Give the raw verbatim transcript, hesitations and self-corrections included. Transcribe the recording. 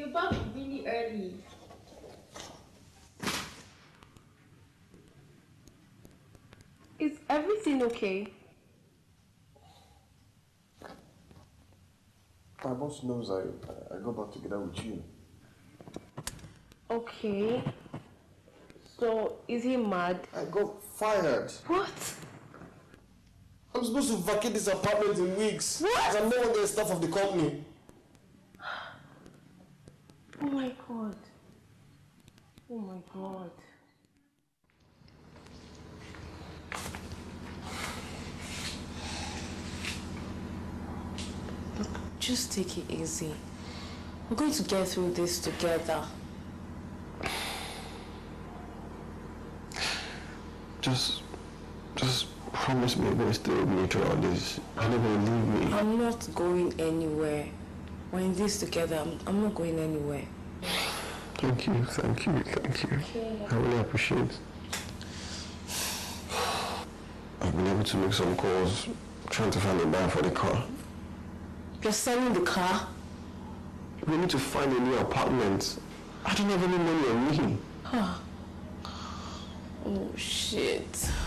You're back really early. Is everything okay? My boss knows I, I got back together with you. Okay. So, is he mad? I got fired. What? I'm supposed to vacate this apartment in weeks. What? I'm no longer a staff of the company. Oh my god. Oh my god. Look, just take it easy. We're going to get through this together. Just, just promise me you're going to stay with me throughout this. You're not going to leave me. I'm not going anywhere. We're in this together. I'm, I'm not going anywhere. Thank you, thank you, thank you. Okay. I really appreciate it. I've been able to make some calls trying to find a buyer for the car. You're selling the car? We need to find a new apartment. I don't have any money on me. Oh shit.